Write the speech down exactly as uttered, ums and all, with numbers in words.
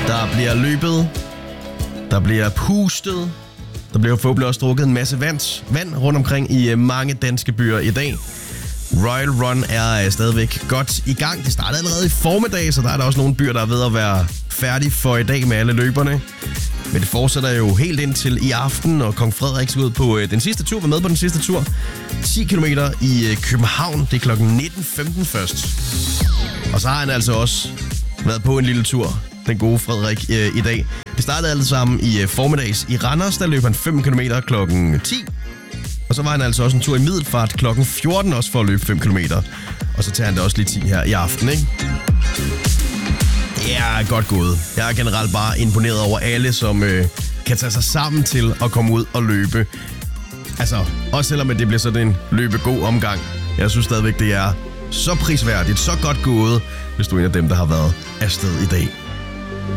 Der bliver løbet. Der bliver pustet. Der bliver forhåbentlig også drukket en masse vand, vand rundt omkring i mange danske byer i dag. Royal Run er stadigvæk godt i gang. Det startede allerede i formiddag, så der er der også nogle byer, der er ved at være færdige for i dag med alle løberne. Men det fortsætter jo helt indtil i aften, og Kong Frederik skal ud på den sidste tur. Var med på den sidste tur. ti kilometer i København. Det er klokken nitten femten først. Og så har han altså også været på en lille tur, den gode Frederik, øh, i dag. Det startede alle sammen i øh, formiddags i Randers. Der løb han fem kilometer klokken ti. Og så var han altså også en tur i Middelfart klokken fjorten, også for at løbe fem kilometer. Og så tager han det også lige ti her i aften, ikke? Det er godt gået. Jeg er generelt bare imponeret over alle, som øh, kan tage sig sammen til at komme ud og løbe. Altså, også selvom det bliver sådan en løbegod omgang. Jeg synes stadigvæk, det er så prisværdigt, så godt gået, hvis du er en af dem, der har været afsted i dag.